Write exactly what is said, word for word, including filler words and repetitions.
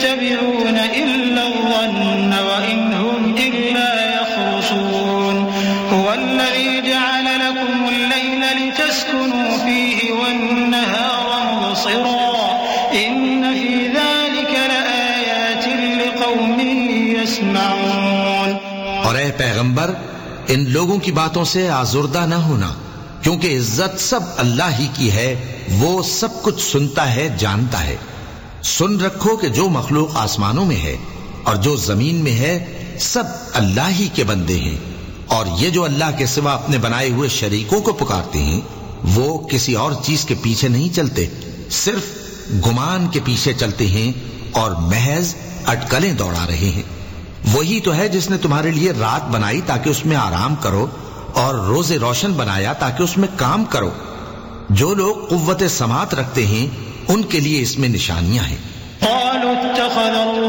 يتبعون إلا الظن وإن هم إلا يخرصون هو الذي جعل لكم الليل لتسكنوا فيه والنهار مبصرا إن في ذلك لآيات لقوم يسمعون. اور اے پیغمبر ان لوگوں کی باتوں سے آزردہ نہ ہونا، کیونکہ عزت سب اللہ ہی کی ہے، وہ سب کچھ سنتا ہے، جانتا ہے. سن رکھو کہ جو مخلوق آسمانوں میں ہے اور جو زمین میں ہے سب اللہ ہی کے بندے ہیں، اور یہ جو اللہ کے سوا اپنے بنائے ہوئے شریکوں کو پکارتے ہیں وہ کسی اور چیز کے پیچھے نہیں چلتے، صرف گمان کے پیچھے چلتے ہیں اور محض اٹکلیں دوڑا رہے ہیں. وہی تو ہے جس نے تمہارے لیے رات بنائی تاکہ اس میں آرام کرو اور روز روشن بنایا تاکہ اس میں کام کرو. جو لوگ قوت سماعت رکھتے ہیں ان کے لیے اس میں نشانیاں ہیں. قالوا اتخذ